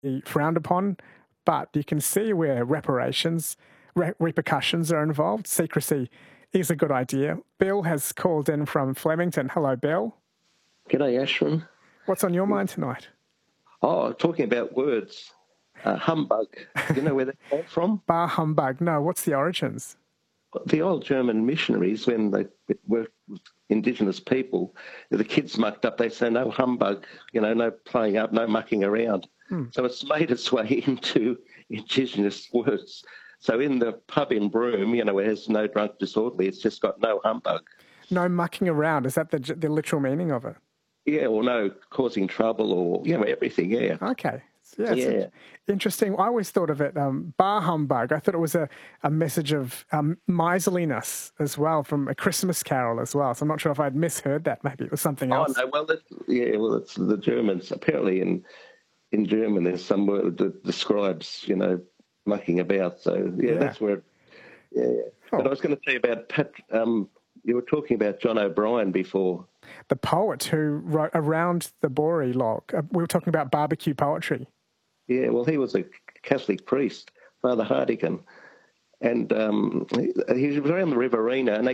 frowned upon, but you can see where repercussions are involved. Secrecy is a good idea. Bill has called in from Flemington. Hello, Bill. G'day, Ashwin. What's on your mind tonight? Oh, talking about words. Humbug. Do you know where that came from? Bar humbug. No, what's the origins? The old German missionaries, when they worked with Indigenous people, the kids mucked up, they say, no humbug, no playing up, no mucking around. So it's made its way into Indigenous words. So in the pub in Broome, where there's no drunk disorderly, it's just got no humbug. No mucking around. Is that the literal meaning of it? Yeah, or no causing trouble or, everything, yeah. Okay. Yeah. Interesting. I always thought of it, bar humbug. I thought it was a message of miserliness as well from A Christmas Carol as well. So I'm not sure if I'd misheard that. Maybe it was something else. Oh, no, it's the Germans. Apparently in German there's some word that describes, mucking about. So, that's where, Oh. But I was going to say about you were talking about John O'Brien before. The poet who wrote Around the Boree Log. We were talking about barbecue poetry. Yeah, well, he was a Catholic priest, Father Hartigan. And he was around the Riverina. And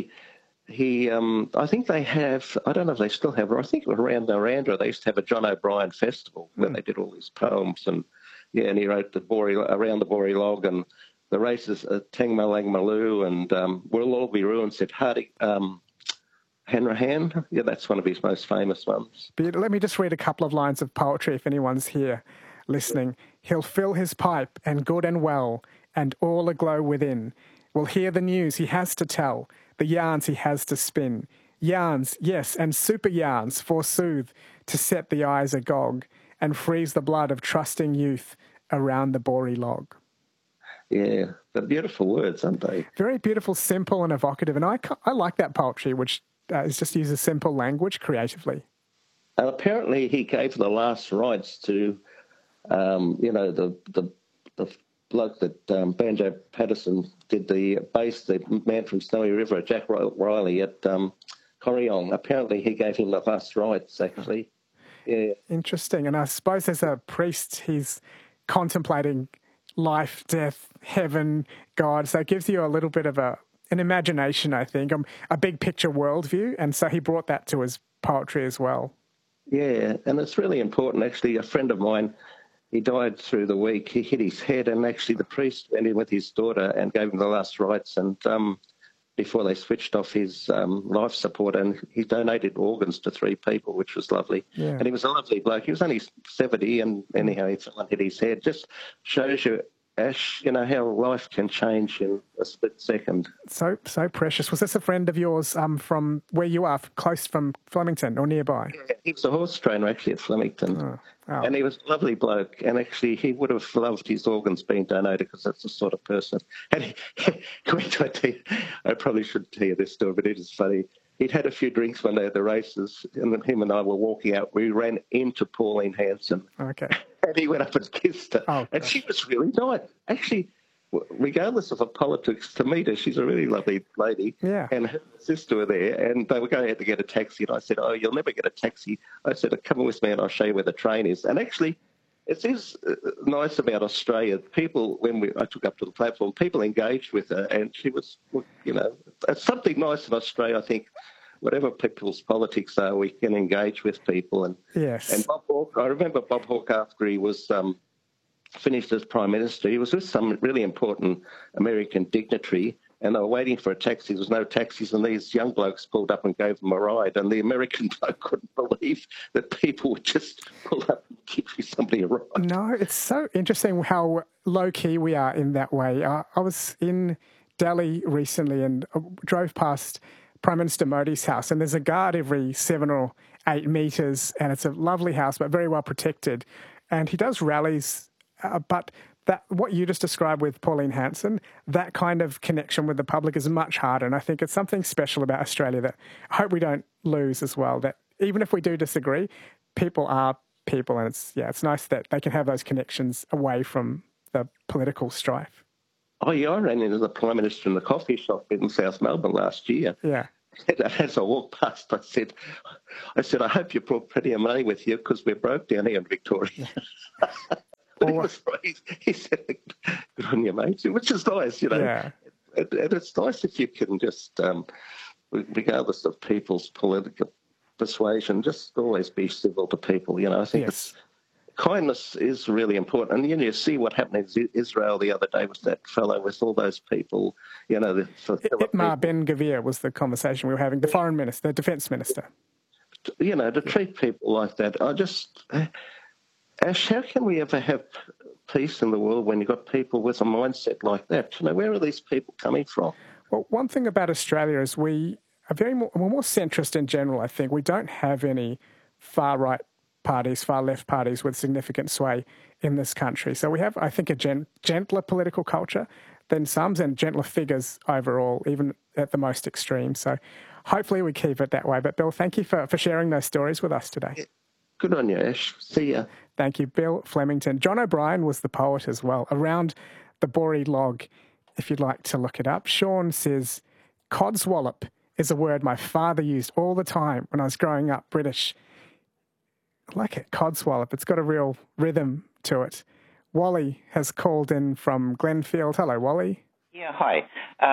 I think they have, I don't know if they still have, or I think around Narrandera they used to have a John O'Brien festival where they did all these poems. And he wrote Around the Boree Log and the races at Tangmalang Maloo and We'll All Be Ruined, said Hanrahan. Yeah, that's one of his most famous ones. Let me just read a couple of lines of poetry if anyone's here listening. He'll fill his pipe and good and well, and all aglow within will hear the news he has to tell, the yarns he has to spin. Yarns, yes, and super yarns, forsooth, to set the eyes agog and freeze the blood of trusting youth around the Boree Log. Yeah, they're beautiful words, aren't they? Very beautiful, simple and evocative. And I like that poetry, which is just uses simple language creatively. Apparently he gave the last rites to, the bloke that Banjo Patterson did the man from Snowy River, Jack Riley at Corryong. Apparently he gave him the last rites, actually. Yeah. Interesting. And I suppose as a priest, he's contemplating life, death, heaven, God. So it gives you a little bit of an imagination, I think, a big picture worldview. And so he brought that to his poetry as well. Yeah, and it's really important. Actually, a friend of mine, he died through the week. He hit his head, and actually the priest went in with his daughter and gave him the last rites and before they switched off his life support, and he donated organs to 3 people, which was lovely. Yeah. And he was a lovely bloke. He was only 70, and anyhow, someone hit his head. Just shows you, Ash, how life can change in a split second. So precious. Was this a friend of yours from where you are, close from Flemington or nearby? Yeah, he was a horse trainer actually at Flemington. Oh. And he was a lovely bloke. And actually, he would have loved his organs being donated because that's the sort of person. And I probably shouldn't tell you this story, but it is funny. He'd had a few drinks one day at the races, and then him and I were walking out. We ran into Pauline Hanson. Okay. And he went up and kissed her. Oh, and she was really nice. Actually, regardless of her politics, to meet her, she's a really lovely lady. Yeah. And her sister were there, and they were going out to get a taxi. And I said, "Oh, you'll never get a taxi." I said, "Come with me and I'll show you where the train is." And actually, it is nice about Australia. People, I took up to the platform, people engaged with her, and she was, it's something nice in Australia, I think. Whatever people's politics are, we can engage with people. And yes. And Bob Hawke, I remember Bob Hawke after he was finished as Prime Minister, he was with some really important American dignitary, and they were waiting for a taxi. There was no taxis, and these young blokes pulled up and gave them a ride, and the American bloke couldn't believe that people would just pull up and give somebody a ride. No, it's so interesting how low-key we are in that way. I was in Delhi recently and drove past Prime Minister Modi's house, and there's a guard every 7 or 8 metres, and it's a lovely house, but very well protected. And he does rallies, but what you just described with Pauline Hanson, that kind of connection with the public is much harder. And I think it's something special about Australia that I hope we don't lose as well, that even if we do disagree, people are people. And it's nice that they can have those connections away from the political strife. Oh, yeah, I ran into the Prime Minister in the coffee shop in South Melbourne last year. Yeah. As I walked past, I said, I hope you brought plenty of money with you because we're broke down here in Victoria. Well, he said, good on you, mate, which is nice, you know. Yeah. And it's nice if you can just, regardless of people's political persuasion, just always be civil to people, you know. I think kindness is really important. And you see what happened in Israel the other day with that fellow, with all those people, you know. Itamar Ben-Gvir was the conversation we were having, the foreign minister, the defence minister. You know, to treat people like that, Ash, how can we ever have peace in the world when you've got people with a mindset like that? You know, where are these people coming from? Well, one thing about Australia is we're more centrist in general, I think. We don't have any far-right parties, far-left parties with significant sway in this country. So we have, I think, a gentler political culture than some, and gentler figures overall, even at the most extreme. So hopefully we keep it that way. But Bill, thank you for sharing those stories with us today. Yeah. Good on you, Ash. See ya. Thank you, Bill Flemington. John O'Brien was the poet as well, Around the Boree Log, if you'd like to look it up. Sean says, codswallop is a word my father used all the time when I was growing up, British. I like it, codswallop. It's got a real rhythm to it. Wally has called in from Glenfield. Hello, Wally. Yeah, hi.